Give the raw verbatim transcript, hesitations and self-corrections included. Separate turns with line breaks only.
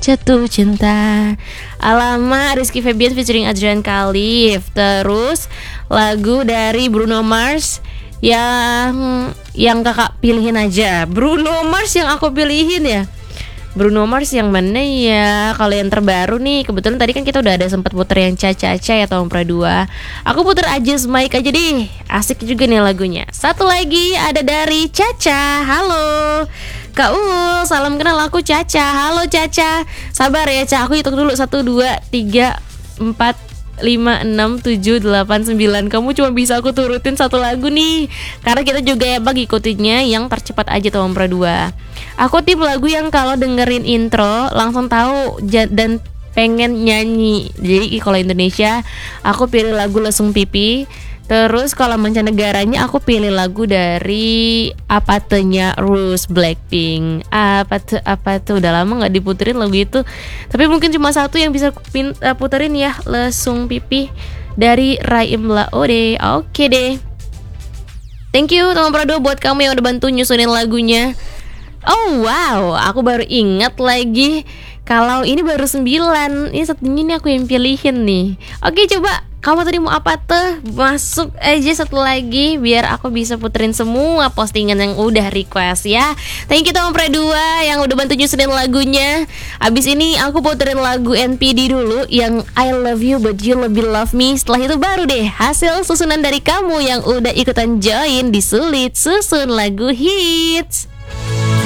Jatuh Cinta. Alamat Rizky Febian featuring Adrian Khalif. Terus lagu dari Bruno Mars yang yang kakak pilihin aja. Bruno Mars yang aku pilihin ya. Bruno Mars yang mana ya? Kalau yang terbaru nih, kebetulan tadi kan kita udah ada sempat puter yang Caca-Caca ya tahun pra dua. Aku puter aja Mike aja deh. Asik juga nih lagunya. Satu lagi ada dari Caca. Halo Kak Ul, salam kenal, aku Caca. Halo Caca. Sabar ya Caca, aku hitung dulu. Satu, dua, tiga, empat, lima, enam, tujuh, delapan, sembilan. Kamu cuma bisa aku turutin satu lagu nih, karena kita juga ya bang ikutinnya yang tercepat aja tahun pra dua. Aku tim lagu yang kalau dengerin intro langsung tahu dan pengen nyanyi. Jadi kalau Indonesia aku pilih lagu Lesung Pipi. Terus kalau mancanegaranya aku pilih lagu dari Apatenya Rose Blackpink. Apa tuh apa tuh udah lama nggak diputerin lagu itu. Tapi mungkin cuma satu yang bisa pin, uh, puterin ya, Lesung Pipi dari Raim Laode. Oke deh. Thank you teman Prado buat kamu yang udah bantu nyusunin lagunya. Oh wow, aku baru ingat lagi kalau ini baru sembilan. Ini satunya ini aku yang pilihin nih. Oke, coba kamu tadi mau apa tuh? Masuk aja satu lagi biar aku bisa puterin semua postingan yang udah request ya. Thank you teman Pre dua yang udah bantu nyusunin lagunya. Abis ini aku puterin lagu N P D dulu yang I Love You But You Lebih Love Me. Setelah itu baru deh hasil susunan dari kamu yang udah ikutan join di Sulit Susun Lagu Hits.